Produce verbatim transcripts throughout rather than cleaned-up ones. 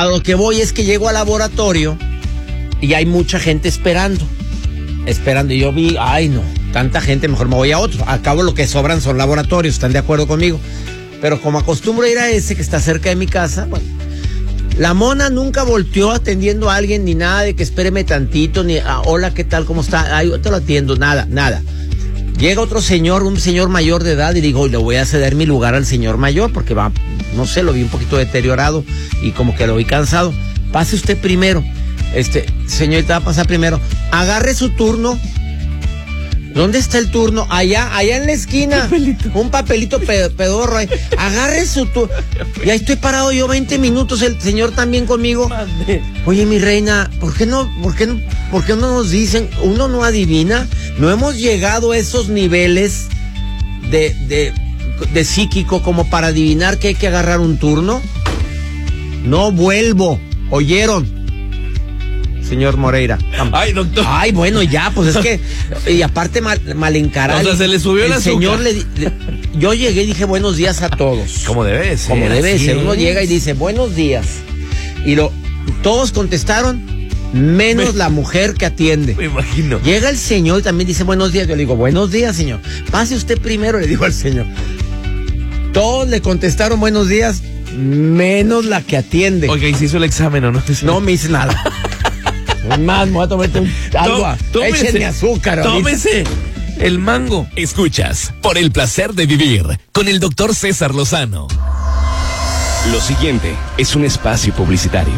a lo que voy es que llego al laboratorio y hay mucha gente esperando. Esperando. Y yo vi, ay no, tanta gente, mejor me voy a otro. Al cabo lo que sobran son laboratorios, ¿están de acuerdo conmigo? Pero como acostumbro ir a ese que está cerca de mi casa, bueno. La mona nunca volteó atendiendo a alguien, ni nada de que espéreme tantito, ni ah, hola, ¿qué tal? ¿Cómo está? Ay, yo te lo atiendo, nada, nada. Llega otro señor, un señor mayor de edad, y digo, le voy a ceder mi lugar al señor mayor, porque va, no sé, lo vi un poquito deteriorado y como que lo vi cansado. Pase usted primero. Este, señorita, va a pasar primero. Agarre su turno. ¿Dónde está el turno? Allá, allá en la esquina. Papelito. Un papelito pedorro ahí. Agarre su turno. Y ahí estoy parado yo veinte minutos, el señor también conmigo. Madre. Oye, mi reina, ¿por qué no, por qué no, por qué no nos dicen? Uno no adivina. No hemos llegado a esos niveles de, de, de psíquico como para adivinar que hay que agarrar un turno. No vuelvo. ¿Oyeron? Señor Moreira. Ay, doctor. Ay, bueno, ya, pues es que, y aparte mal, mal encarado. O sea, se le subió el el azúcar. señor le, le, yo llegué y dije buenos días a todos. Como debe ser. Como debe ser. Uno es. llega y dice buenos días. Y lo, todos contestaron, menos Me... la mujer que atiende. Me imagino. Llega el señor y también dice buenos días. Yo le digo, buenos días, señor. Pase usted primero, le digo al señor. Todos le contestaron buenos días, menos la que atiende. Oiga, ¿y se hizo el examen o no? No me hice nada. Más, me voy a tomarte un, algo. Tómese, échenme azúcar. Tómese el mango. Escuchas Por el Placer de Vivir con el doctor César Lozano. Lo siguiente es un espacio publicitario.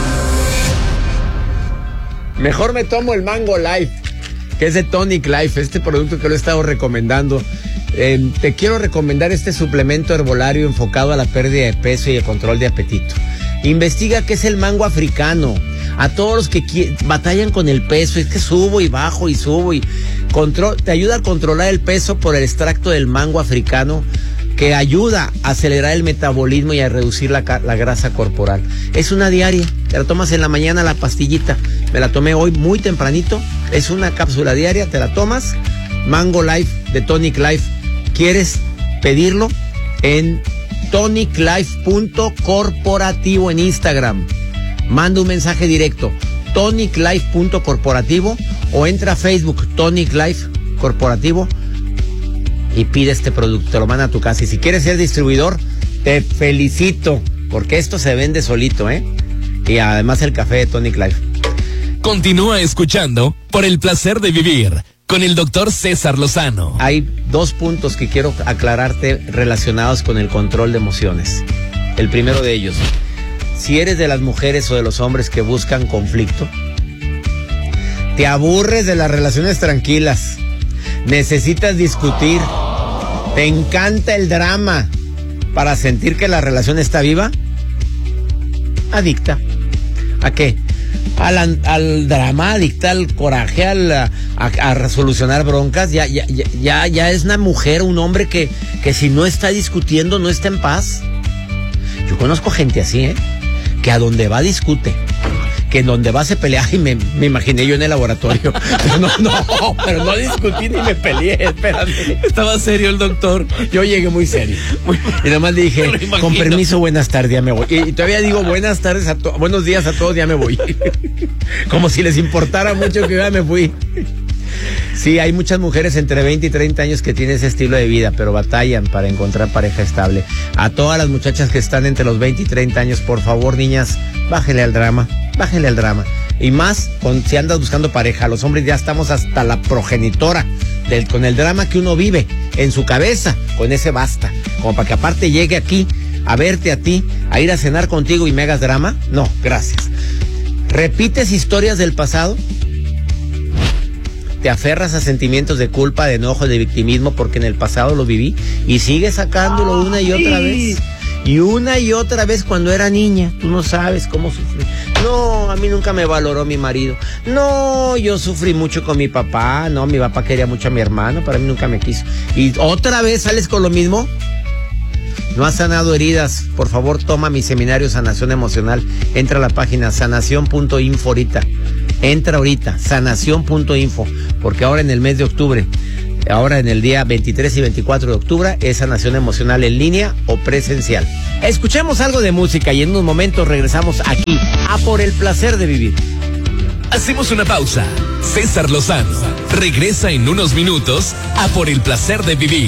Mejor me tomo el Mango Life, que es de Tonic Life, este producto que lo he estado recomendando. Eh, te quiero recomendar este suplemento herbolario enfocado a la pérdida de peso y el control de apetito. Investiga qué es el mango africano. A todos los que qui- batallan con el peso, es que subo y bajo y subo y control, te ayuda a controlar el peso por el extracto del mango africano, que ayuda a acelerar el metabolismo y a reducir la, la grasa corporal. Es una diaria, te la tomas en la mañana la pastillita, me la tomé hoy muy tempranito, es una cápsula diaria, te la tomas, Mango Life de Tonic Life. ¿Quieres pedirlo? En tonic life punto corporativo en Instagram. Manda un mensaje directo, tonic life punto corporativo, o entra a Facebook, Tonic Life Corporativo, y pide este producto, te lo manda a tu casa. Y si quieres ser distribuidor, te felicito, porque esto se vende solito, ¿eh? Y además el café de Tonic Life. Continúa escuchando Por el Placer de Vivir con el doctor César Lozano. Hay dos puntos que quiero aclararte relacionados con el control de emociones. El primero de ellos, si eres de las mujeres o de los hombres que buscan conflicto, te aburres de las relaciones tranquilas, necesitas discutir, te encanta el drama para sentir que la relación está viva, adicta. ¿A qué? Al, al drama, adicta al coraje, al, a, a resolucionar broncas. Ya, ya, ya, ya es una mujer, un hombre que, que si no está discutiendo no está en paz. Yo conozco gente así, ¿eh? Que a donde va discute, que en donde va se pelea. Y me, me imaginé yo en el laboratorio. No, no, pero no discutí ni me peleé, espérame. Estaba serio el doctor. Yo llegué muy serio. Y nada más le dije, con permiso, buenas tardes, ya me voy. Y, y todavía digo, buenas tardes, a to- buenos días a todos, ya me voy. Como si les importara mucho que ya me fui. Sí, hay muchas mujeres entre veinte y treinta años que tienen ese estilo de vida, pero batallan para encontrar pareja estable. A todas las muchachas que están entre los veinte y treinta años, por favor, niñas, bájenle al drama, bájenle al drama. Y más con, si andas buscando pareja, los hombres ya estamos hasta la progenitora del, con el drama que uno vive en su cabeza, con ese basta. Como para que aparte llegue aquí a verte a ti, a ir a cenar contigo y me hagas drama. No, gracias. ¿Repites historias del pasado? ¿Te aferras a sentimientos de culpa, de enojo, de victimismo porque en el pasado lo viví y sigues sacándolo una y otra vez? Y una y otra vez cuando era niña, tú no sabes cómo sufrí. No, a mí nunca me valoró mi marido. No, yo sufrí mucho con mi papá. No, mi papá quería mucho a mi hermano, para mí nunca me quiso. Y otra vez sales con lo mismo. No has sanado heridas. Por favor, toma mi seminario Sanación Emocional. Entra a la página sanación punto info ahorita. Entra ahorita, sanación punto info, porque ahora en el mes de octubre ahora en el día veintitrés y veinticuatro de octubre, es sanación emocional en línea o presencial. Escuchemos algo de música y en unos momentos regresamos aquí a Por el Placer de Vivir. Hacemos una pausa. César Lozano regresa en unos minutos a Por el Placer de Vivir.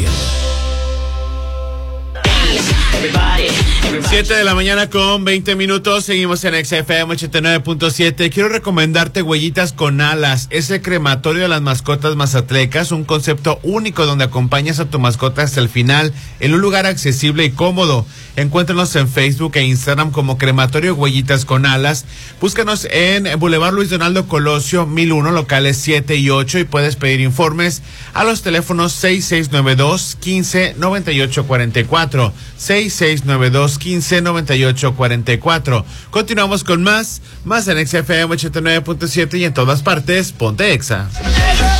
siete de la mañana con veinte minutos, seguimos en X F M ochenta y nueve punto siete. Quiero recomendarte Huellitas con Alas, es el crematorio de las mascotas mazatlecas, un concepto único donde acompañas a tu mascota hasta el final en un lugar accesible y cómodo. Encuéntranos en Facebook e Instagram como Crematorio Huellitas con Alas. Búscanos en Boulevard Luis Donaldo Colosio mil uno, locales siete y ocho, y puedes pedir informes a los teléfonos seis seis nueve dos, quince, noventa y ocho cuarenta y cuatro, seis seis nueve dos, quince, noventa y ocho cuarenta y cuatro. Continuamos con más, más en X F M ochenta y nueve punto siete y en todas partes, ponte Exa.